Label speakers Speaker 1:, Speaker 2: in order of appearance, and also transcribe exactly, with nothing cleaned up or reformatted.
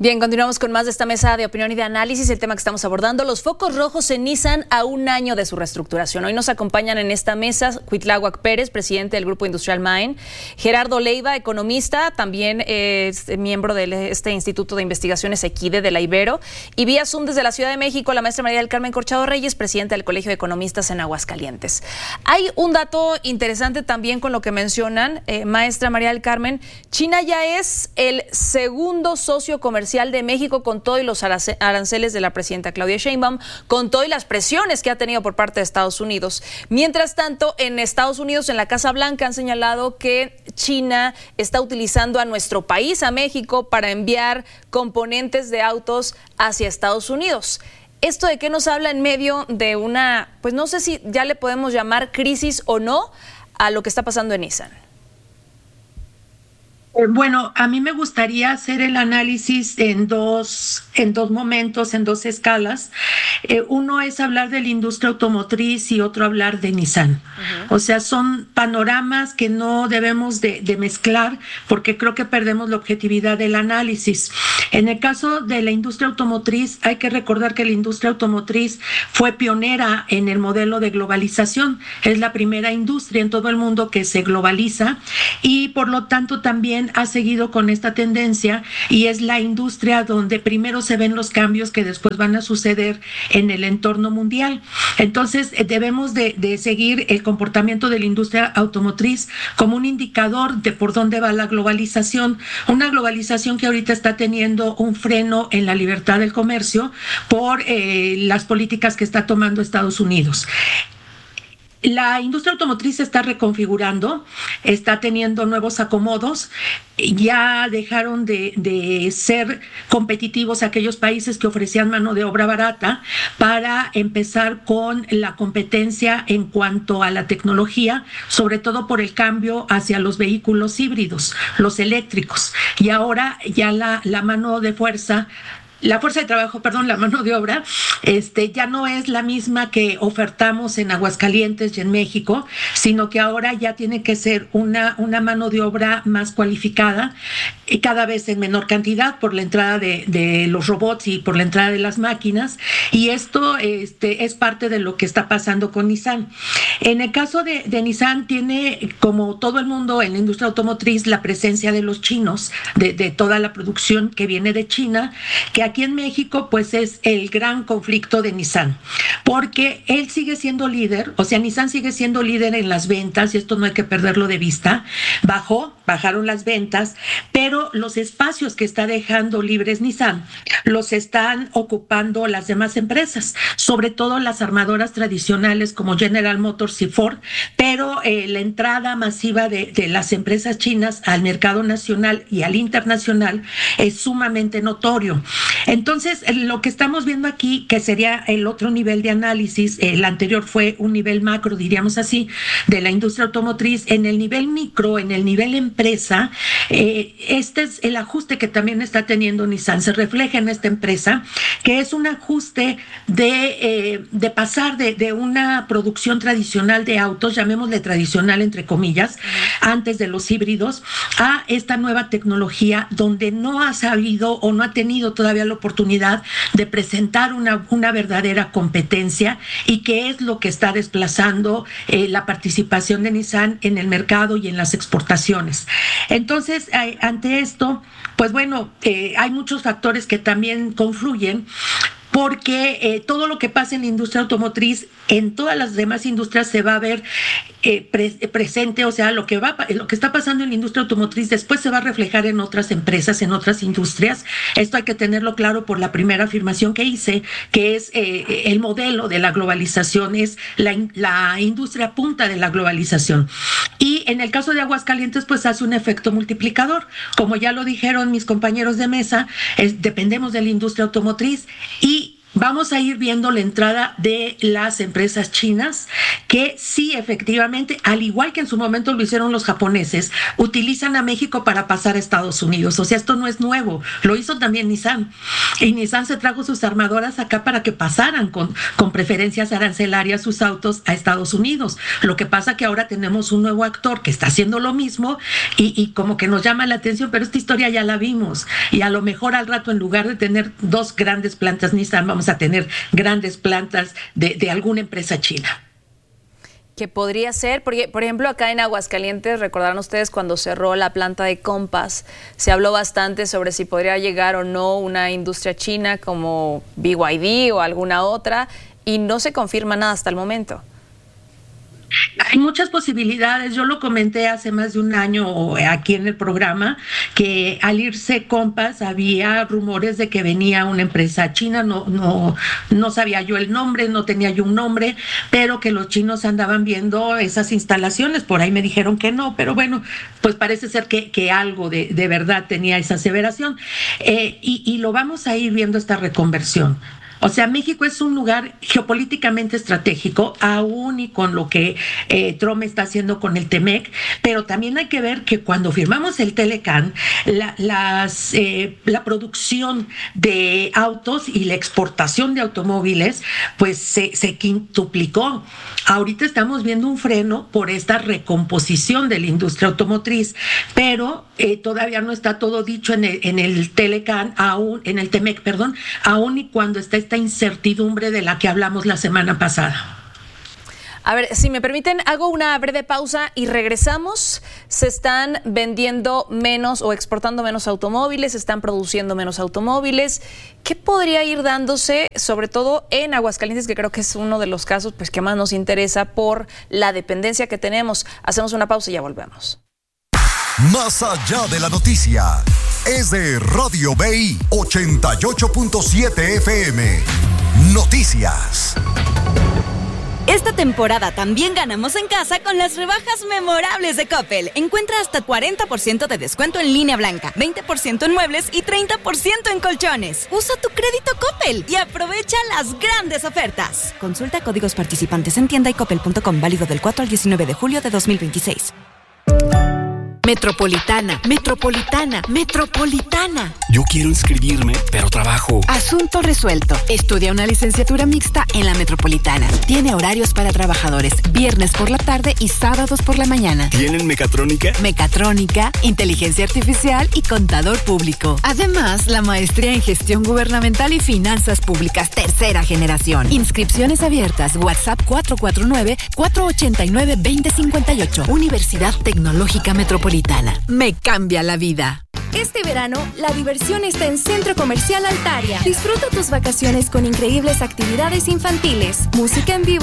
Speaker 1: Bien, continuamos con más de esta mesa de opinión y de análisis. El tema que estamos abordando, los focos rojos en Nissan a un año de su reestructuración. Hoy nos acompañan en esta mesa Cuitláhuac Pérez, presidente del Grupo Industrial MAEN, Gerardo Leiva, economista, también es miembro de este Instituto de Investigaciones Equide de la Ibero, y vía Zoom desde la Ciudad de México, la maestra María del Carmen Corchado Reyes, presidenta del Colegio de Economistas en Aguascalientes. Hay un dato interesante también con lo que mencionan, eh, maestra María del Carmen. China ya es el segundo socio comercial de México, con todo y los aranceles de la presidenta Claudia Sheinbaum, con todo y las presiones que ha tenido por parte de Estados Unidos. Mientras tanto, en Estados Unidos, en la Casa Blanca, han señalado que China está utilizando a nuestro país, a México, para enviar componentes de autos hacia Estados Unidos. ¿Esto de qué nos habla en medio de una, pues no sé si ya le podemos llamar crisis o no, a lo que está pasando en Nissan?
Speaker 2: Bueno, a mí me gustaría hacer el análisis en dos, en dos momentos, en dos escalas. Eh, uno es hablar de la industria automotriz y otro hablar de Nissan. Uh-huh. O sea, son panoramas que no debemos de, de mezclar, porque creo que perdemos la objetividad del análisis. En el caso de la industria automotriz, hay que recordar que la industria automotriz fue pionera en el modelo de globalización. Es la primera industria en todo el mundo que se globaliza y por lo tanto también ha seguido con esta tendencia, y es la industria donde primero se ven los cambios que después van a suceder en el entorno mundial. Entonces debemos de, de seguir el comportamiento de la industria automotriz como un indicador de por dónde va la globalización, una globalización que ahorita está teniendo un freno en la libertad del comercio por eh, las políticas que está tomando Estados Unidos. La industria automotriz se está reconfigurando, está teniendo nuevos acomodos, ya dejaron de, de ser competitivos aquellos países que ofrecían mano de obra barata para empezar con la competencia en cuanto a la tecnología, sobre todo por el cambio hacia los vehículos híbridos, los eléctricos. Y ahora ya la, la mano de fuerza La fuerza de trabajo, perdón, la mano de obra, este, ya no es la misma que ofertamos en Aguascalientes y en México, sino que ahora ya tiene que ser una, una mano de obra más cualificada y cada vez en menor cantidad por la entrada de, de los robots y por la entrada de las máquinas. Y esto este, es parte de lo que está pasando con Nissan. En el caso de, de Nissan, tiene, como todo el mundo en la industria automotriz, la presencia de los chinos, de, de toda la producción que viene de China, que aquí en México pues es el gran conflicto de Nissan, porque él sigue siendo líder, o sea, Nissan sigue siendo líder en las ventas, y esto no hay que perderlo de vista. Bajó, bajaron las ventas, pero los espacios que está dejando libres Nissan los están ocupando las demás empresas, sobre todo las armadoras tradicionales como General Motors y Ford, pero eh, la entrada masiva de, de las empresas chinas al mercado nacional y al internacional es sumamente notorio. Entonces, lo que estamos viendo aquí, que sería el otro nivel de análisis, el anterior fue un nivel macro, diríamos así, de la industria automotriz. En el nivel micro, en el nivel empresa, eh, este es el ajuste que también está teniendo Nissan. Se refleja en esta empresa, que es un ajuste de, eh, de pasar de, de una producción tradicional de autos, llamémosle tradicional entre comillas, uh-huh. antes de los híbridos, a esta nueva tecnología donde no ha sabido o no ha tenido todavía la oportunidad de presentar una, una verdadera competencia, y que es lo que está desplazando eh, la participación de Nissan en el mercado y en las exportaciones. Entonces, eh, ante esto, pues bueno, eh, hay muchos factores que también confluyen, porque eh, todo lo que pasa en la industria automotriz, en todas las demás industrias se va a ver eh, pre- presente, o sea, lo que va, lo que está pasando en la industria automotriz después se va a reflejar en otras empresas, en otras industrias. Esto hay que tenerlo claro por la primera afirmación que hice, que es eh, el modelo de la globalización, es la, la industria punta de la globalización. Y en el caso de Aguascalientes, pues hace un efecto multiplicador. Como ya lo dijeron mis compañeros de mesa, es, dependemos de la industria automotriz, y vamos a ir viendo la entrada de las empresas chinas, que que sí, efectivamente, al igual que en su momento lo hicieron los japoneses, utilizan a México para pasar a Estados Unidos. O sea, esto no es nuevo, lo hizo también Nissan. Y Nissan se trajo sus armadoras acá para que pasaran con, con preferencias arancelarias sus autos a Estados Unidos. Lo que pasa que ahora tenemos un nuevo actor que está haciendo lo mismo y, y como que nos llama la atención, pero esta historia ya la vimos. Y a lo mejor al rato, en lugar de tener dos grandes plantas Nissan, vamos a tener grandes plantas de, de alguna empresa china.
Speaker 1: Que podría ser, porque por ejemplo acá en Aguascalientes, recordarán ustedes cuando cerró la planta de Compass, se habló bastante sobre si podría llegar o no una industria china como B Y D o alguna otra, y no se confirma nada hasta el momento.
Speaker 2: Hay muchas posibilidades. Yo lo comenté hace más de un año aquí en el programa, que al irse Compass había rumores de que venía una empresa china. No, no, no sabía yo el nombre, no tenía yo un nombre, pero que los chinos andaban viendo esas instalaciones. Por ahí me dijeron que no, pero bueno, pues parece ser que, que algo de, de verdad tenía esa aseveración. Eh, y, y lo vamos a ir viendo, esta reconversión. O sea, México es un lugar geopolíticamente estratégico, aún y con lo que eh, Trump está haciendo con el Temec, pero también hay que ver que cuando firmamos el Telecán, la, las, eh, la producción de autos y la exportación de automóviles, pues se, se quintuplicó. Ahorita estamos viendo un freno por esta recomposición de la industria automotriz, pero eh, todavía no está todo dicho en el, en el Telecán, aún, en el Temec, perdón, aún y cuando está esta incertidumbre de la que hablamos la semana pasada.
Speaker 1: A ver, si me permiten, hago una breve pausa y regresamos. Se están vendiendo menos o exportando menos automóviles, se están produciendo menos automóviles. ¿Qué podría ir dándose, sobre todo en Aguascalientes, que creo que es uno de los casos pues, que más nos interesa por la dependencia que tenemos? Hacemos una pausa y ya volvemos.
Speaker 3: Más allá de la noticia, es de Radio Bay ochenta y ocho punto siete F M. Noticias.
Speaker 4: Esta temporada también ganamos en casa con las rebajas memorables de Coppel. Encuentra hasta cuarenta por ciento de descuento en línea blanca, veinte por ciento en muebles y treinta por ciento en colchones. Usa tu crédito Coppel y aprovecha las grandes ofertas. Consulta códigos participantes en tienda y coppel punto com, válido del cuatro al diecinueve de julio de dos mil veintiséis.
Speaker 5: Metropolitana, Metropolitana, Metropolitana.
Speaker 6: Yo quiero inscribirme, pero trabajo.
Speaker 5: Asunto resuelto. Estudia una licenciatura mixta en la Metropolitana. Tiene horarios para trabajadores, viernes por la tarde y sábados por la mañana.
Speaker 6: ¿Tienen mecatrónica?
Speaker 5: Mecatrónica, inteligencia artificial y contador público. Además, la maestría en gestión gubernamental y finanzas públicas, tercera generación. Inscripciones abiertas. WhatsApp cuatro cuatro nueve, cuatro ocho nueve, dos cero cinco ocho. Universidad Tecnológica Metropolitana. Me cambia la vida.
Speaker 7: Este verano, la diversión está en Centro Comercial Altaria. Disfruta tus vacaciones con increíbles actividades infantiles, música en vivo